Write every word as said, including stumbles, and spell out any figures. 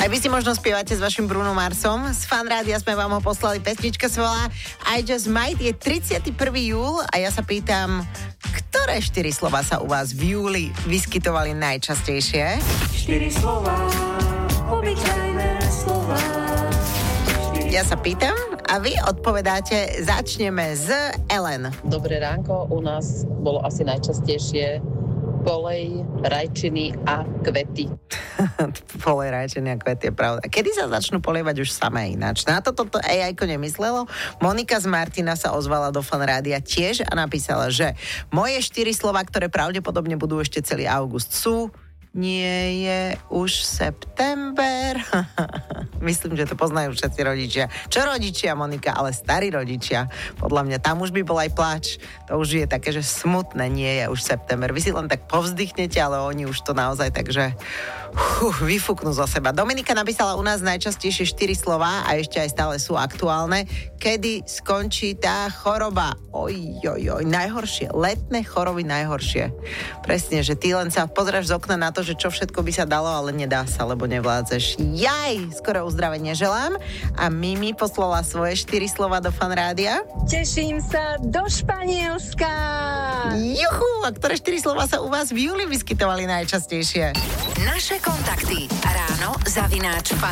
Aj vy si možno spievate s vašim Bruno Marsom. Z Fanrádia sme vám ho poslali, pesnička sa volá I Just Might, je tridsiateho prvého júla a ja sa pýtam, ktoré štyri slova sa u vás v júli vyskytovali najčastejšie? Štyri slova, obyčajné slova. Ja sa pýtam a vy odpovedáte. Začneme z Ellen. Dobré ránko, u nás bolo asi najčastejšie polej, rajčiny a kvety. Polej, rajčiny a kvety, je pravda. Kedy sa začnú polievať už samé ináč? Na toto to á í ko nemyslelo. Monika z Martina sa ozvala do Fanrádia tiež a napísala, že moje štyri slova, ktoré pravdepodobne budú ešte celý august, sú: nie je už september. Myslím, že to poznajú všetci rodičia. Čo rodičia, Monika, ale starí rodičia. Podľa mňa tam už by bol aj plač. To už je také, že smutné, nie je už september. Vy si len tak povzdychnete, ale oni už to naozaj takže uh, vyfúknú zo seba. Dominika napísala u nás najčastejšie štyri slová a ešte aj stále sú aktuálne. Kedy skončí tá choroba? Oj, oj, oj, najhoršie. Letné choroby najhoršie. Presne, že ty len sa pozráš z okna na to, že čo všetko by sa dalo, ale nedá sa, lebo nevládzeš. Jaj, skoro uzdravenie želám. A Mimi poslala svoje štyri slova do Fanrádia. Teším sa do Španielska. Juchu, a ktoré štyri slova sa u vás v júli vyskytovali najčastejšie? Naše kontakty ráno zavináč fan